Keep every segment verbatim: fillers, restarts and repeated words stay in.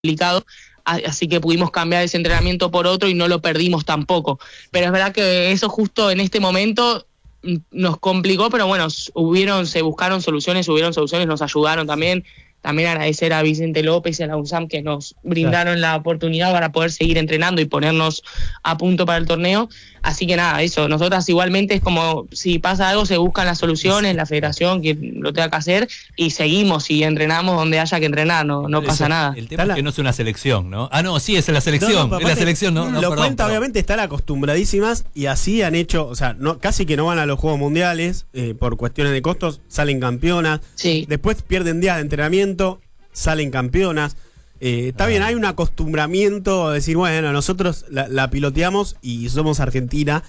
complicado, así que pudimos cambiar ese entrenamiento por otro y no lo perdimos tampoco. Pero es verdad que eso justo en este momento nos complicó, pero bueno, hubieron, se buscaron soluciones, hubieron soluciones, nos ayudaron también. También agradecer a Vicente López y a la UNSAM que nos brindaron claro. la oportunidad para poder seguir entrenando y ponernos a punto para el torneo. Así que nada, eso, nosotras igualmente es como si pasa algo se buscan las soluciones, la federación que lo tenga que hacer y seguimos y entrenamos donde haya que entrenar, no, no pasa nada. El tema es que no es una selección, ¿no? Ah, no, sí, es la selección, no, no, es la selección, ¿no? no lo perdón, cuenta, perdón. Obviamente están acostumbradísimas y así han hecho, o sea, no, casi que no van a los Juegos Mundiales eh, por cuestiones de costos, salen campeonas, sí. después pierden días de entrenamiento, salen campeonas. Eh, está ah. bien, hay un acostumbramiento a decir, bueno, nosotros la, la piloteamos y somos Argentina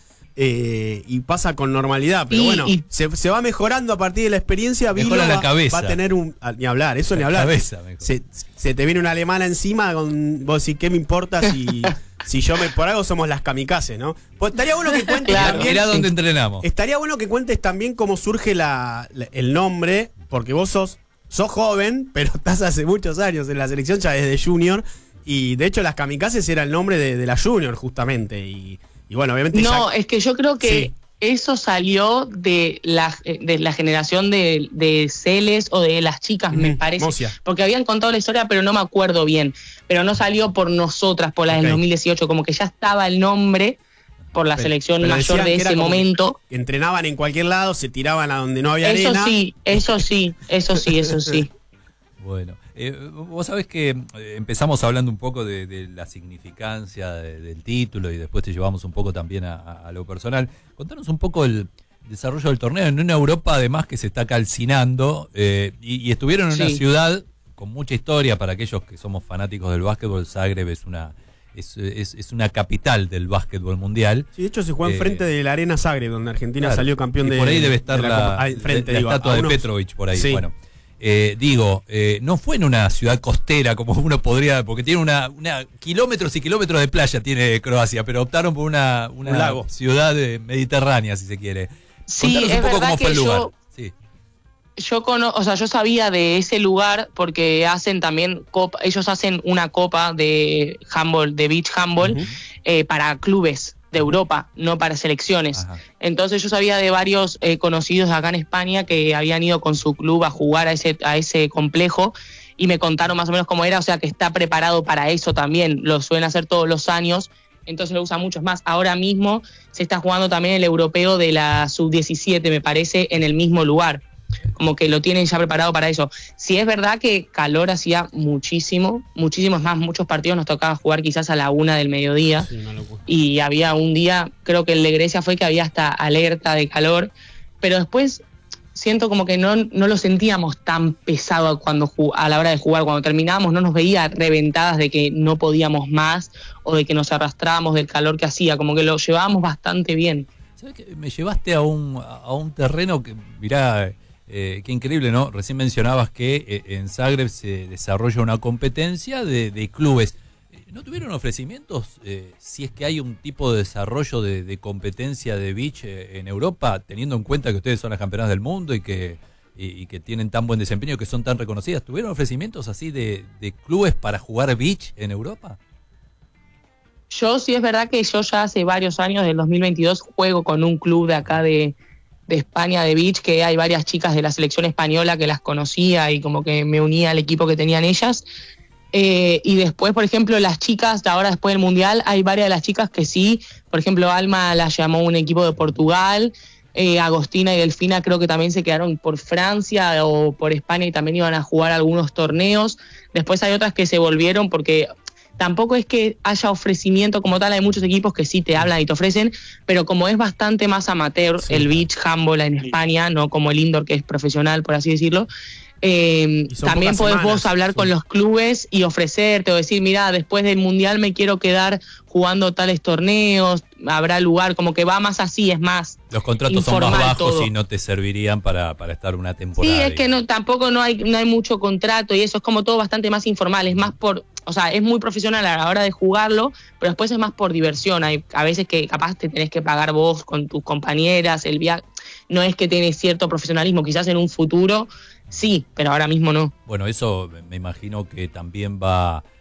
eh, y pasa con normalidad, pero y, bueno, y se, se va mejorando a partir de la experiencia. Mejora la va, cabeza. Va a tener un... Ni hablar, eso la ni hablar. Cabeza, se, se te viene una alemana encima, con, vos decís, ¿qué me importa si... Si yo me, por algo somos las kamikazes, ¿no? Pues estaría bueno que cuentes claro, también. Era donde entrenamos. Estaría bueno que cuentes también cómo surge la, la, el nombre, porque vos sos, sos joven, pero estás hace muchos años en la selección, ya desde junior. Y de hecho, las kamikazes era el nombre de, de la junior, justamente. Y, y bueno, obviamente. No, ya... es que yo creo que sí. eso salió de la, de la generación de, de Celes o de las chicas, mm, me parece. Mocia. Porque habían contado la historia, pero no me acuerdo bien. Pero no salió por nosotras, por la okay. del dos mil dieciocho, como que ya estaba el nombre por la pero, selección pero mayor de ese momento. Entrenaban en cualquier lado, se tiraban a donde no había eso arena. Sí, eso sí, eso sí, eso sí. Bueno, eh, vos sabés que eh, empezamos hablando un poco de, de la significancia de, del título y después te llevamos un poco también a, a lo personal. Contanos un poco el desarrollo del torneo en una Europa además que se está calcinando eh, y, y estuvieron en sí. una ciudad con mucha historia para aquellos que somos fanáticos del básquetbol. Zagreb es una es, es, es una capital del básquetbol mundial. Sí, de hecho se juega enfrente eh, de la Arena Zagreb, donde Argentina claro, salió campeón de... por ahí debe estar de la, la, ah, frente, de, la digo, estatua unos... de Petrovic por ahí. Sí. Bueno, eh, digo, eh, no fue en una ciudad costera como uno podría, porque tiene una, una kilómetros y kilómetros de playa tiene Croacia, pero optaron por una, una Un lago. ciudad mediterránea, si se quiere. Sí, Contanos es un poco verdad cómo fue que el lugar. Yo... Sí. Yo cono, o sea, yo sabía de ese lugar porque hacen también copa, ellos hacen una copa de handball, de beach handball, uh-huh. eh, para clubes de Europa, no para selecciones. Ajá. Entonces yo sabía de varios eh, conocidos acá en España que habían ido con su club a jugar a ese, a ese complejo y me contaron más o menos cómo era, o sea que está preparado para eso también, lo suelen hacer todos los años. Entonces lo usan muchos más. Ahora mismo se está jugando también el europeo de la sub diecisiete, me parece, en el mismo lugar. Como que lo tienen ya preparado para eso. Si es verdad que calor hacía muchísimo, muchísimos más, muchos partidos nos tocaba jugar quizás a la una del mediodía. Sí, y había un día, creo que el de Grecia fue que había hasta alerta de calor, pero después siento como que no, no lo sentíamos tan pesado cuando a la hora de jugar. Cuando terminábamos no nos veía reventadas de que no podíamos más o de que nos arrastrábamos del calor que hacía, como que lo llevábamos bastante bien. ¿Sabes qué? Me llevaste a un, a un terreno que, mirá, eh, qué increíble, ¿no? Recién mencionabas que eh, en Zagreb se desarrolla una competencia de, de clubes. ¿No tuvieron ofrecimientos eh, si es que hay un tipo de desarrollo de, de competencia de beach eh, en Europa, teniendo en cuenta que ustedes son las campeonas del mundo y que, y, y que tienen tan buen desempeño, que son tan reconocidas? ¿Tuvieron ofrecimientos así de, de clubes para jugar beach en Europa? Yo sí es verdad que yo ya hace varios años, del dos mil veintidós, juego con un club de acá de, de España de beach, que hay varias chicas de la selección española que las conocía y como que me unía al equipo que tenían ellas. Eh, y después, por ejemplo, las chicas, ahora después del Mundial, hay varias de las chicas que sí, por ejemplo, Alma la llamó un equipo de Portugal, eh, Agostina y Delfina creo que también se quedaron por Francia o por España y también iban a jugar algunos torneos. Después hay otras que se volvieron porque... Tampoco es que haya ofrecimiento como tal, hay muchos equipos que sí te hablan y te ofrecen, pero como es bastante más amateur sí. el beach handball en España, no como el indoor que es profesional, por así decirlo, eh, también podés semanas, vos hablar sí. con los clubes y ofrecerte o decir, mira, después del Mundial me quiero quedar jugando tales torneos, habrá lugar, como que va más así, es más los contratos son más bajos todo. Y no te servirían para, para estar una temporada. Sí, es que no, tampoco no hay, no hay mucho contrato y eso es como todo bastante más informal, es más por... O sea, es muy profesional a la hora de jugarlo, pero después es más por diversión. Hay a veces que capaz te tenés que pagar vos con tus compañeras, el viaje. No es que tenés cierto profesionalismo, quizás en un futuro sí, pero ahora mismo no. Bueno, eso me imagino que también va